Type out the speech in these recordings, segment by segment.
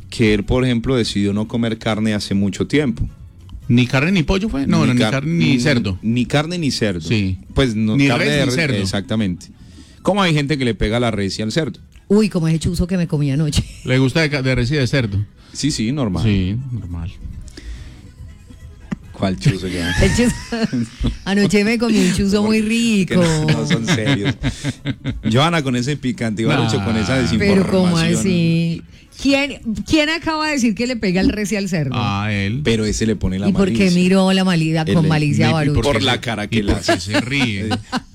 que él, por ejemplo, decidió no comer carne hace mucho tiempo. ¿Ni carne ni pollo fue? No, ni carne ni cerdo. Ni carne ni cerdo. Sí. Pues no, ni carne res, de ni res, cerdo. exactamente. ¿Cómo hay gente que le pega a la res y al cerdo? Uy, como ese chuzo que me comí anoche. ¿Le gusta de res y de cerdo? Sí, normal. Sí, normal. ¿Cuál chuzo ya? El chuzo. Anoche me comí un chuzo muy rico. No son serios. Johanna, con ese picante, Barucho, con esa desinformación. Pero ¿cómo así? ¿Quién acaba de decir que le pega el res y al cerdo? Ah, él. Pero ese le pone la malicia. ¿Y por qué miró la malicia con malicia a Baruch? Por la cara que le hace. Se ríe.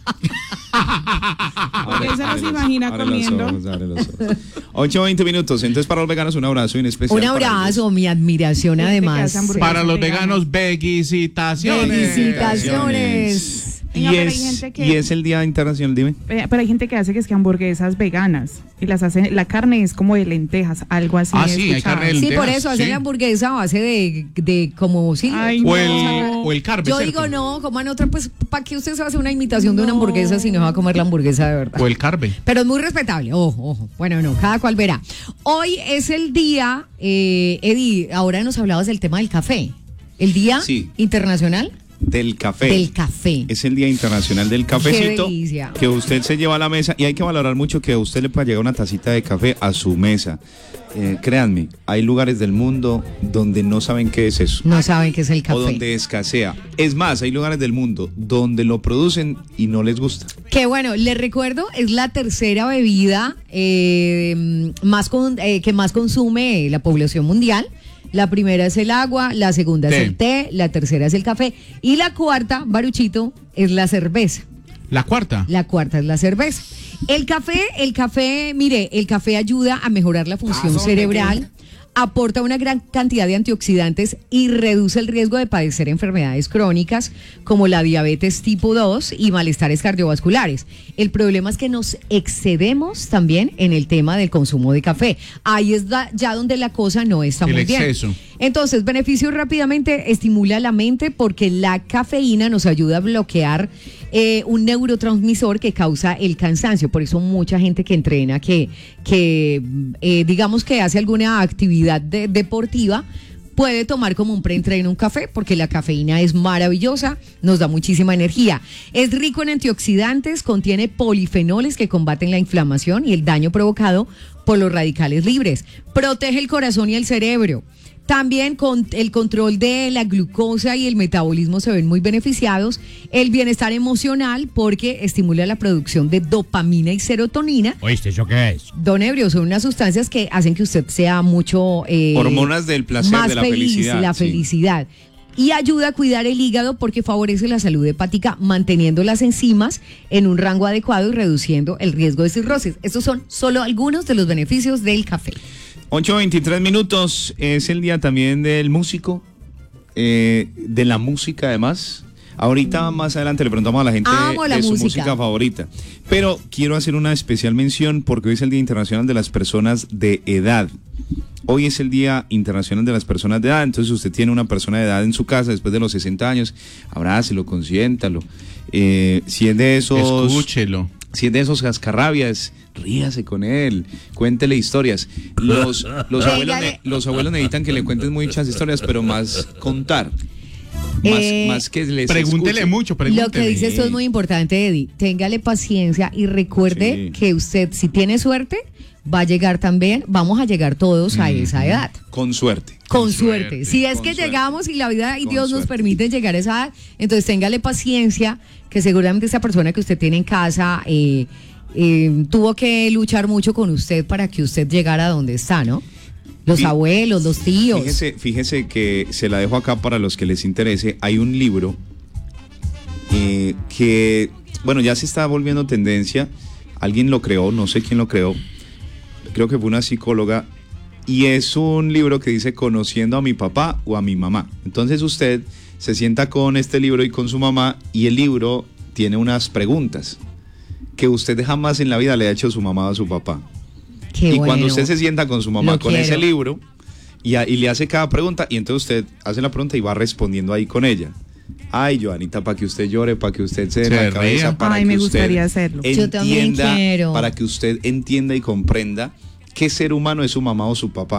Porque se los imagina comiendo. Abre los ojos. 8:20 minutos. Entonces, para los veganos, un abrazo en especial. Un abrazo, mi admiración además. Para los veganos, felicitaciones. Felicitaciones. Venga, pero hay Y gente que- es el Día Internacional, dime. Pero hay gente que hace que es que hamburguesas veganas y las hace, la carne es como de lentejas, algo así. Ah, he sí, hay escuchado. carne de Sí, por lentejas, eso hacen sí. la hamburguesa a base de como, sí. Ay, O no. el carbe. Yo ¿cierto? digo, no, coman otra, pues, ¿para qué usted se va a hacer una imitación de una hamburguesa si no va a comer la hamburguesa de verdad? O el carbe. Pero es muy respetable, ojo. Bueno, no, cada cual verá. Hoy es el día, Eddie, ahora nos hablabas del tema del café. El Día Sí. Internacional Del café. del Café. Es el Día Internacional del Cafecito. Qué delicia. Que usted se lleva a la mesa y hay que valorar mucho que a usted le pueda llegar una tacita de café a su mesa. Créanme, hay lugares del mundo donde no saben qué es eso. No saben qué es el café. O donde escasea. Es más, hay lugares del mundo donde lo producen y no les gusta. Que bueno, les recuerdo, es la tercera bebida que más consume la población mundial. La primera es el agua, la segunda es el té, la tercera es el café y la cuarta, Baruchito, es la cerveza. La cuarta. La cuarta es la cerveza. El café, mire, el café ayuda a mejorar la función cerebral, aporta una gran cantidad de antioxidantes y reduce el riesgo de padecer enfermedades crónicas como la diabetes tipo 2 y malestares cardiovasculares. El problema es que nos excedemos también en el tema del consumo de café. Ahí es ya donde la cosa no está El muy bien. exceso. Entonces, beneficio rápidamente, estimula la mente porque la cafeína nos ayuda a bloquear un neurotransmisor que causa el cansancio. Por eso mucha gente que entrena, que digamos que hace alguna actividad deportiva, puede tomar como un preentreno un café porque la cafeína es maravillosa, nos da muchísima energía. Es rico en antioxidantes, contiene polifenoles que combaten la inflamación y el daño provocado por los radicales libres. Protege el corazón y el cerebro. También con el control de la glucosa y el metabolismo se ven muy beneficiados. El bienestar emocional porque estimula la producción de dopamina y serotonina. ¿Oíste eso qué es? Don Ebrio, son unas sustancias que hacen que usted sea mucho... hormonas del placer, más de la feliz, felicidad. la sí. felicidad. Y ayuda a cuidar el hígado porque favorece la salud hepática manteniendo las enzimas en un rango adecuado y reduciendo el riesgo de cirrosis. Estos son solo algunos de los beneficios del café. 8:23 minutos, es el día también del músico, de la música además. Ahorita más adelante le preguntamos a la gente Amo la de su música. música favorita. Pero quiero hacer una especial mención porque hoy es el Día Internacional de las Personas de Edad. Hoy es el Día Internacional de las Personas de Edad, entonces usted tiene una persona de edad en su casa después de los 60 años, abrácelo, consiéntalo. Si es de esos... Escúchelo. Si es de esos cascarrabias, ríase con él, cuéntele historias. Los abuelos necesitan que le cuenten muchas historias, pero más contar. Más que les Pregúntele escuche. mucho, pregúntele. Lo que dice esto es muy importante, Eddie. Téngale paciencia y recuerde Sí. que usted, si tiene suerte, va a llegar también, vamos a llegar todos a esa edad. Con suerte. Con suerte. Si es con que suerte. llegamos y la vida y Con Dios nos suerte. permite llegar a esa edad, entonces téngale paciencia, que seguramente esa persona que usted tiene en casa tuvo que luchar mucho con usted para que usted llegara a donde está, ¿no? Los abuelos, los tíos. Fíjese que se la dejo acá para los que les interese. Hay un libro que, bueno, ya se está volviendo tendencia. Alguien lo creó, no sé quién lo creó. Creo que fue una psicóloga. Y es un libro que dice Conociendo a mi papá o a mi mamá. Entonces usted se sienta con este libro y con su mamá y el libro tiene unas preguntas que usted jamás en la vida le ha hecho a su mamá o a su papá. Qué y bueno. cuando usted se sienta con su mamá Lo con ese quiero. libro y le hace cada pregunta y entonces usted hace la pregunta y va respondiendo ahí con ella. Ay, Joanita, para que usted llore, para que usted se dé Se la ría. cabeza, para Ay, que me usted gustaría hacerlo. Yo también quiero. para que usted entienda y comprenda qué ser humano es su mamá o su papá.